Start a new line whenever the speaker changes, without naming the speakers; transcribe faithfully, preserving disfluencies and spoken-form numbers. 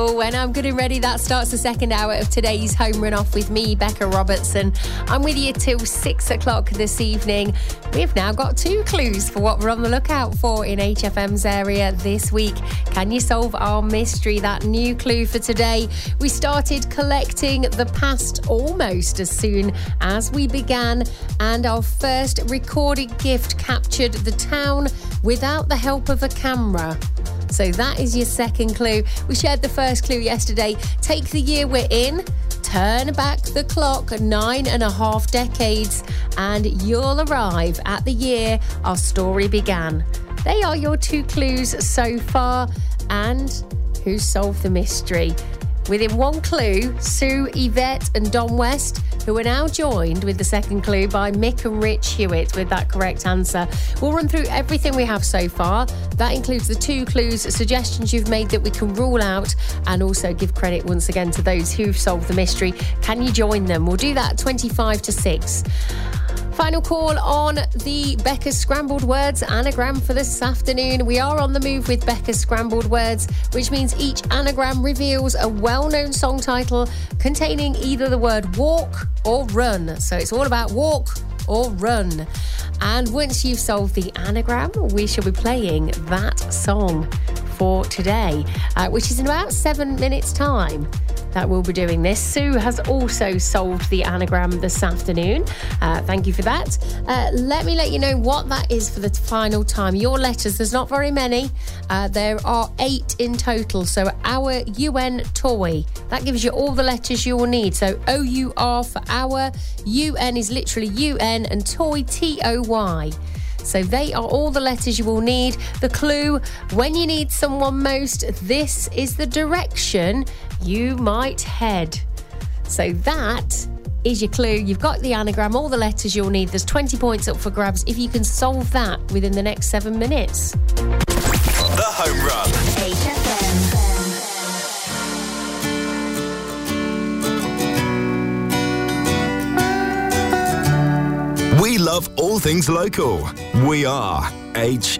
When I'm good and ready, that starts the second hour of today's Home Run Off with me, Becca Robertson. I'm with you till six o'clock this evening. We've now got two clues for what we're on the lookout for in H F M's area this week. Can you solve our mystery? That new clue for today. We started collecting the past almost as soon as we began, and our first recorded gift captured the town without the help of a camera. So that is your second clue. We shared the first clue yesterday. Take the year we're in, turn back the clock nine and a half decades, and you'll arrive at the year our story began. They are your two clues so far. And who solved the mystery? Within one clue, Sue, Yvette and Don West, who are now joined with the second clue by Mick and Rich Hewitt with that correct answer. We'll run through everything we have so far. That includes the two clues, suggestions you've made that we can rule out, and also give credit once again to those who've solved the mystery. Can you join them? We'll do that at twenty-five to six. Final call on the Becca's Scrambled Words anagram for this afternoon. We are on the move with Becca's Scrambled Words, which means each anagram reveals a well-known song title containing either the word walk or run. So it's all about walk or run. And once you've solved the anagram, we shall be playing that song for today, uh, which is in about seven minutes' time that we'll be doing this. Sue has also solved the anagram this afternoon. Uh, thank you for that. Uh, let me let you know what that is for the final time. Your letters, there's not very many. Uh, there are eight in total. So our U N toy, that gives you all the letters you will need. So O U R for our, U N is literally U N, and toy, T O Y. So they are all the letters you will need. The clue, when you need someone most, this is the direction you might head. So that is your clue. You've got the anagram, all the letters you'll need. There's twenty points up for grabs if you can solve that within the next seven minutes.
The Home Run.
H F M.
We love all things local. We are H